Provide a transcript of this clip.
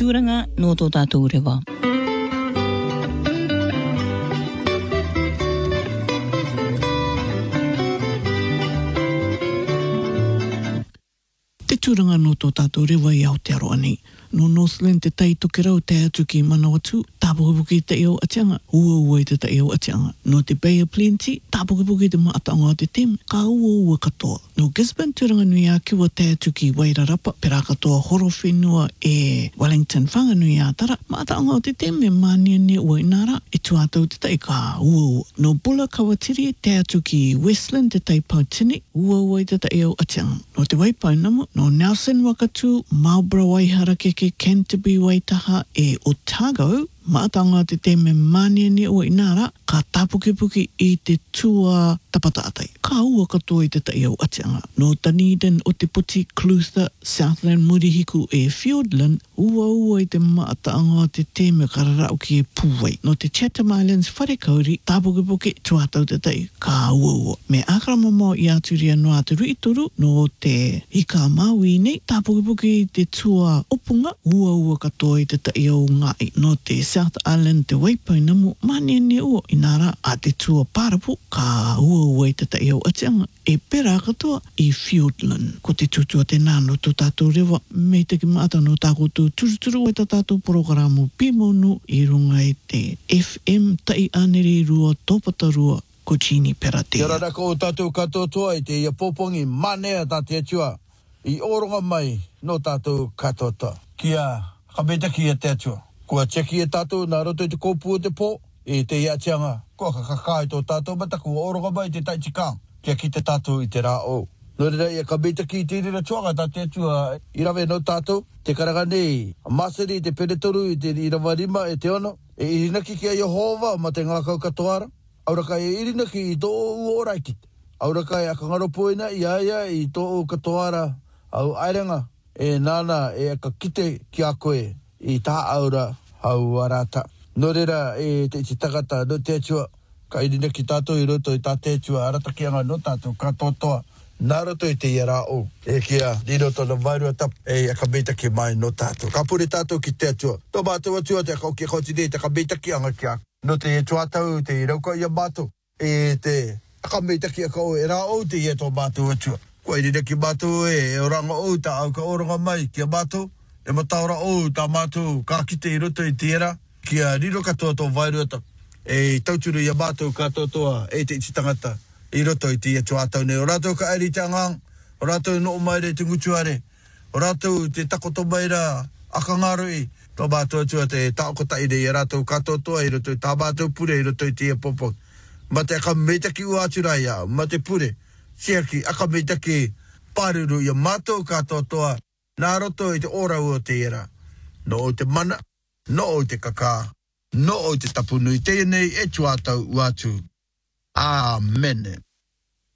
tūranga no tō tātou rewa. Te tūranga no tō tātou rewa i Aotearoa nei. No Northland te tai toke rau te atu ki Manawatu, tāpukipuki te eo atianga, ua i te eo atianga. No te Bay of Plenty, tāpukipuki te maataonga te tem, ka ua katoa. No Gisborne tūranga nui a kiwa te atu ki Wairarapa, pera katoa horo whenua e Wellington whanganui a tara, maataonga te tem e māniane ua inara, e tuatau te tai ka ua. No Bula Kawatiri, te atu ki Westland te tai Pautini, ua i te eo atianga. No te Waipau Namu, no Nelson Wakatu, Marlborough Waihara ke Canterbury Waitaha e Otago, maatanga te te me maniani o inara, ka tapukipuki i te tua tapataatai. Ka ua katoa i te tai au atianga. No Dunedin o te puti Clutha, Southland Murihiku e Fiordland, ua i te maatanga te te me kararau ki e Pūwai. No te Chatham Islands Wharekauri, tapukipuki tuatau te tai, ka ua. Me akaramamo i aturia noa te ruitoru, no te Hika Maui nei, tapukipuki i te tua opunga, ua katoa i te tai au ngai. No te South Island te Waipau Namu, maniani ua inara a te tua Parapu, ka ua i te tai au atianga, e pera katoa i Fiordland. Ko te tutua te nāno tō tātou rewa, me te ki maata no tākotou turuturu e tā tātou programo Pimonu i runga i te FM tai aneri rua tōpata rua ko Chini Perate. Kia rara ko tātou katoa i te ia popongi manea tā te atua, i oronga mai no tātou katoa. Kia kametaki e te atua. Kua cheki e tātou nā roto i te kōpua te pō, e te iatianga, kua kakakai tō tātou mataku oronga mai te taitikang, kia ki te tātou i te rā o. Nō reira ia ka meitaki i te rira tuanga tā te atua i rawe no tātou, te karanga nei, a maseri te peretoru i te irawarima e te ono, e irinaki ki a Yehova ma te ngakau katoara, auraka e irinaki i tō uoraikit, auraka e akangaropoina i aia i tō katoara au airenga, e nana e aka kite ki a koe i tā aura hau arata. Nō reira e te iti tagata no te atua, ka irina ki tātou i roto i tā te atua aratakianga no tātou katoa, nā roto i te iara o. E kia, ni roto na vairua tap, e aka meitaki mai no tātou. Ka pure tātou ki te atua. Tō mātou atua te akau ki koti nei, te aka meitaki anga kia. No te tuatau, te irauka ia mātou, e te aka meitaki akau e rā o te ia tō mātou atua. Kua irina ki mātou e oranga o ta au ka oranga mai kia mātou, e mataora o tā mātou ka kite i roto i tēra, kia riro katoa tō vairuata, e tauturu ia mātou katoa e te iti tangata i roto i te tuatau nei. O rātou ka eri te angang, o rātou no maire te ngutuare, o rātou te takoto maira akangaroi, tō mātou atua te taokota i rei e rātou katoa i roto i tā mātou pure i roto i te popo. Ma te aka meitaki ua aturai au, ma te pure, siaki aka meitaki pāruru i mātou katoa, nā roto i te ora ua te era. No o te mana, no o te kaka, no o te tapunui. Te nei e tuatau uatu. Amen.